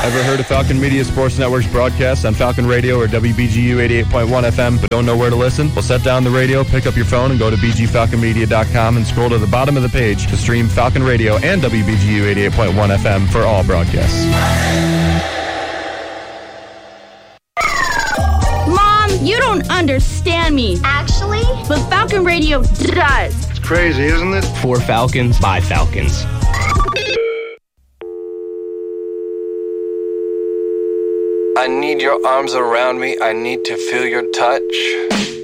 Ever heard of Falcon Media Sports Network's broadcast on Falcon Radio or WBGU 88.1 FM but don't know where to listen? Well, set down the radio, pick up your phone, and go to bgfalconmedia.com and scroll to the bottom of the page to stream Falcon Radio and WBGU 88.1 FM for all broadcasts. Mom, you don't understand me. Actually? But Falcon Radio does. It's crazy, isn't it? For Falcons, by Falcons. I need your arms around me. I need to feel your touch.